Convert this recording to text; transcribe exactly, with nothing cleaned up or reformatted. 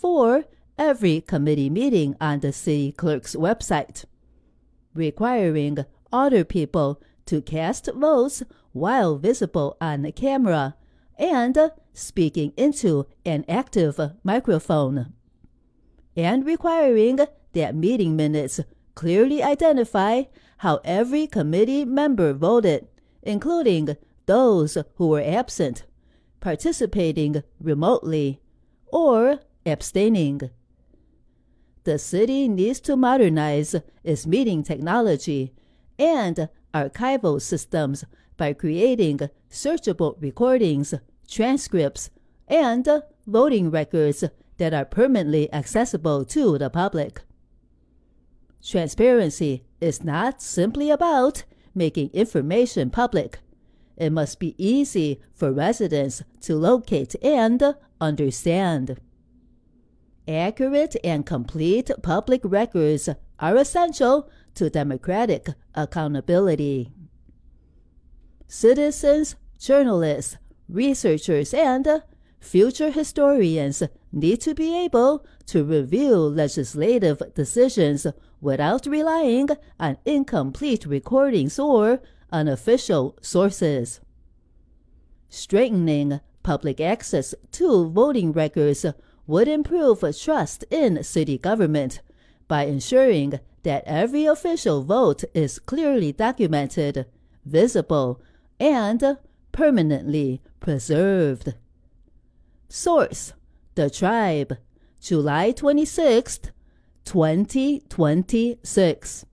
before every committee meeting on the city clerk's website, requiring other people to cast votes while visible on camera and speaking into an active microphone, and requiring that meeting minutes clearly identify how every committee member voted, including those who were absent, participating remotely, or abstaining. The city needs to modernize its meeting technology and archival systems by creating searchable recordings, transcripts, and voting records that are permanently accessible to the public. Transparency is not simply about making information public. It must be easy for residents to locate and understand. Accurate and complete public records are essential to democratic accountability. Citizens, journalists, researchers, and future historians need to be able to review legislative decisions without relying on incomplete recordings or unofficial sources. Strengthening public access to voting records would improve trust in city government by ensuring that every official vote is clearly documented, visible, and permanently preserved. Source: The Tribe, July twenty-sixth, twenty twenty-six.